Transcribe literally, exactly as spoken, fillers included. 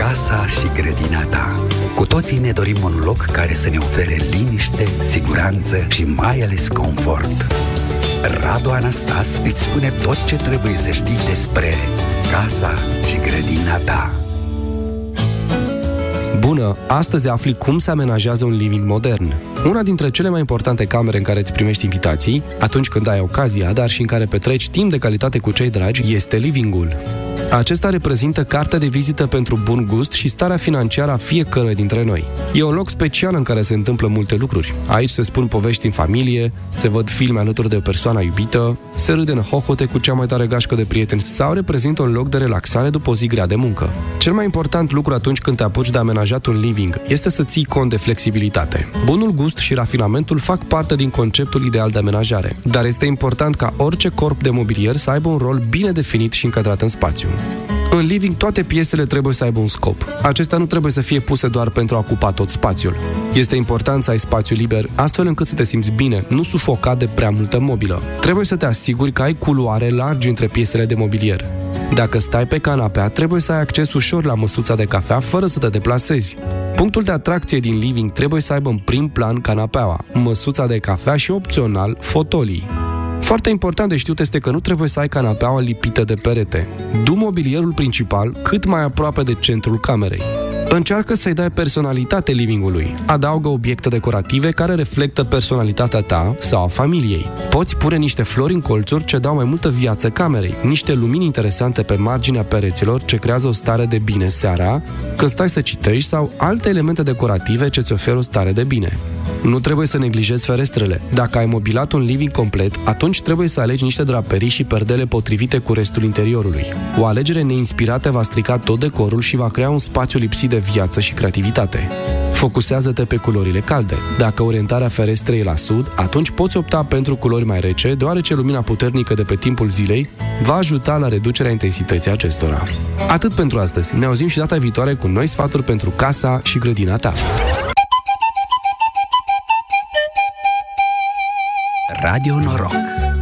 casa și grădina ta. Cu toții ne dorim un loc care să ne ofere liniște, siguranță și mai ales confort. Radu Anastas îți spune tot ce trebuie să știi despre casa și grădina ta. Bună! Astăzi afli cum se amenajează un living modern. Una dintre cele mai importante camere în care îți primești invitații, atunci când ai ocazia, dar și în care petreci timp de calitate cu cei dragi, este livingul. Acesta reprezintă cartea de vizită pentru bun gust și starea financiară a fiecăruia dintre noi. E un loc special în care se întâmplă multe lucruri. Aici se spun povești în familie, se văd filme alături de o persoană iubită, se râde în hohote cu cea mai tare gașcă de prieteni sau reprezintă un loc de relaxare după o zi grea de muncă. Cel mai important lucru atunci când te apuci de amenajat un living este să ții cont de flexibilitate. Bunul gust și rafinamentul fac parte din conceptul ideal de amenajare, dar este important ca orice corp de mobilier să aibă un rol bine definit și încadrat în spațiu. În living, toate piesele trebuie să aibă un scop. Acestea nu trebuie să fie puse doar pentru a ocupa tot spațiul. Este important să ai spațiu liber, astfel încât să te simți bine, nu sufocat de prea multă mobilă. Trebuie să te asiguri că ai culoare largi între piesele de mobilier. Dacă stai pe canapea, trebuie să ai acces ușor la măsuța de cafea, fără să te deplasezi. Punctul de atracție din living trebuie să aibă în prim plan canapeaua, măsuța de cafea și, opțional, fotolii. Foarte important de știut este că nu trebuie să ai canapeaua lipită de perete. Du mobilierul principal cât mai aproape de centrul camerei. Încearcă să-i dai personalitate livingului. Adaugă obiecte decorative care reflectă personalitatea ta sau a familiei. Poți pune niște flori în colțuri ce dau mai multă viață camerei, niște lumini interesante pe marginea pereților ce creează o stare de bine seara, când stai să citești, sau alte elemente decorative ce îți oferă o stare de bine. Nu trebuie să neglijezi ferestrele. Dacă ai mobilat un living complet, atunci trebuie să alegi niște draperii și perdele potrivite cu restul interiorului. O alegere neinspirată va strica tot decorul și va crea un spațiu lipsit de viață și creativitate. Focusează-te pe culorile calde. Dacă orientarea ferestrei e la sud, atunci poți opta pentru culori mai rece, deoarece lumina puternică de pe timpul zilei va ajuta la reducerea intensității acestora. Atât pentru astăzi. Ne auzim și data viitoare cu noi sfaturi pentru casa și grădina ta. Radio Noroc.